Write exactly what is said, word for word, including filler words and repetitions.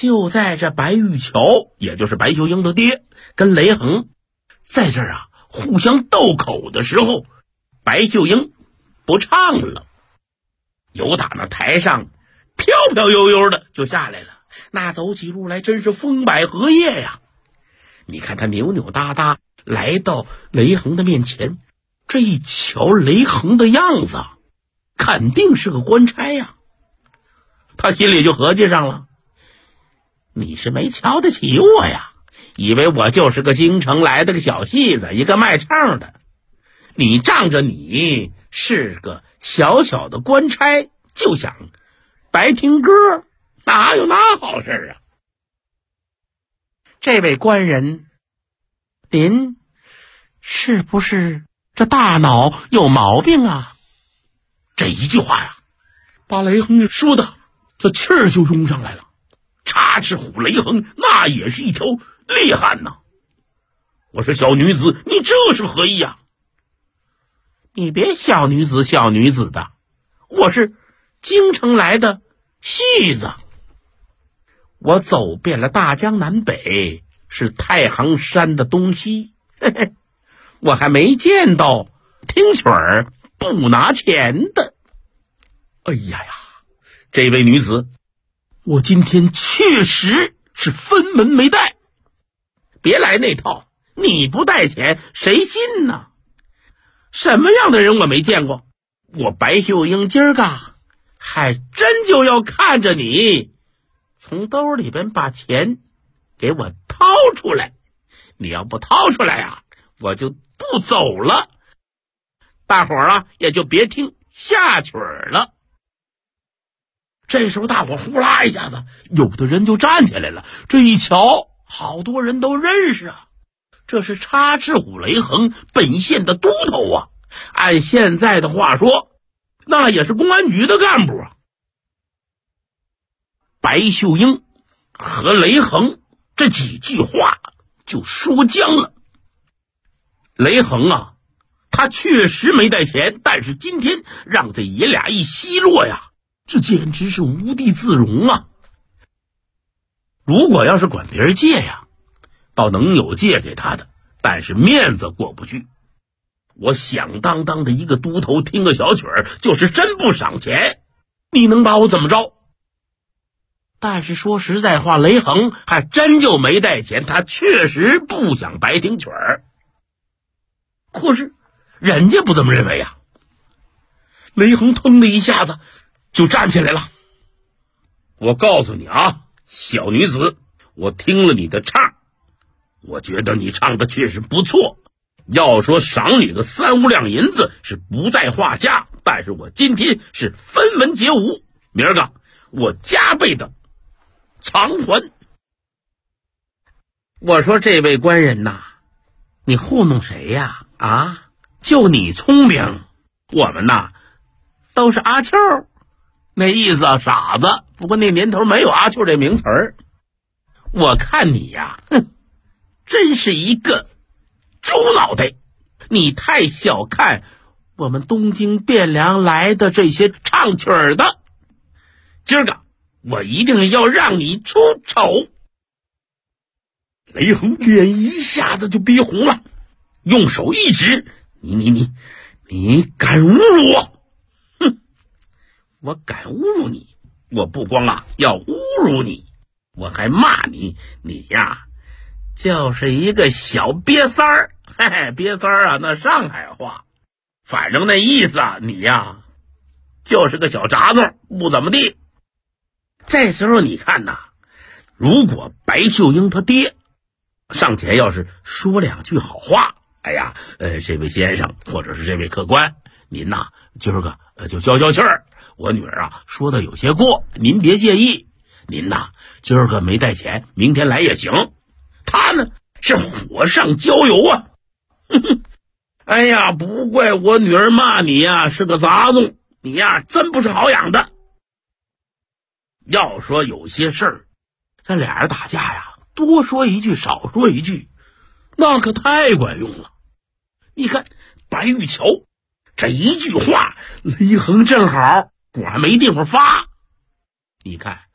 就在这白玉桥，也就是白秀英的爹，跟雷横在这儿啊互相斗口的时候，白秀英不唱了，有打那台上飘飘悠悠的就下来了，那走起路来真是风摆荷叶呀。你看他扭扭哒哒来到雷横的面前，这一瞧雷横的样子，肯定是个官差呀。他心里就合计上了，你是没瞧得起我呀，以为我就是个京城来的个小戏子，一个卖唱的。你仗着你是个小小的官差，就想白听歌，哪有那好事啊？这位官人，您是不是这大脑有毛病啊？这一句话呀，把雷横说的这气儿就涌上来了。插翅虎雷横那也是一条厉汉呐！我说小女子，你这是何意呀？你别小女子小女子的，我是京城来的戏子，我走遍了大江南北，是太行山的东西，嘿嘿，我还没见到听曲儿不拿钱的。哎呀呀，这位女子，我今天确实是分文没带，别来那套，你不带钱谁信呢？什么样的人我没见过，我白秀英今儿个还真就要看着你从兜里边把钱给我掏出来，你要不掏出来啊，我就不走了，大伙儿啊也就别听下曲儿了。这时候大伙呼啦一下子，有的人就站起来了，这一瞧好多人都认识啊，这是插翅虎雷横本县的都头啊，按现在的话说那也是公安局的干部啊。白秀英和雷横这几句话就说僵了。雷横啊，他确实没带钱，但是今天让这爷俩一奚落呀，这简直是无地自容啊！如果要是管别人借呀，倒能有借给他的，但是面子过不去。我响当当的一个都头听个小曲儿，就是真不赏钱，你能把我怎么着？但是说实在话，雷横还真就没带钱，他确实不想白听曲儿。可是人家不这么认为呀。雷横腾的一下子就站起来了。我告诉你啊，小女子，我听了你的唱，我觉得你唱的确实不错，要说赏你个三五两银子是不在话下，但是我今天是分文皆无，明儿个我加倍的偿还。我说这位官人呐，你糊弄谁呀？啊，就你聪明，我们呐都是阿秋，那意思啊，傻子。不过那年头没有阿秋这名词儿。我看你呀，哼，真是一个猪脑袋，你太小看我们东京汴梁来的这些唱曲儿的。今儿个我一定要让你出丑。雷横脸一下子就憋红了，用手一指，你你你你敢侮辱我？哼，我敢侮辱你，我不光啊要侮辱你，我还骂你，你呀就是一个小瘪三儿。嘿嘿，瘪三儿啊，那上海话，反正那意思啊，你呀就是个小杂种，不怎么地。这时候你看呐，如果白秀英他爹上前要是说两句好话，哎呀，呃，这位先生或者是这位客官，您呐今儿个呃就消消气儿，我女儿啊说的有些过，您别介意。您呐今儿个没带钱，明天来也行。他呢是火上浇油啊。哼哼，哎呀，不怪我女儿骂你呀是个杂种，你呀真不是好养的。要说有些事儿，这俩人打架呀，多说一句少说一句，那可太管用了。你看白玉桥这一句话，雷横正好果然没地方发。你看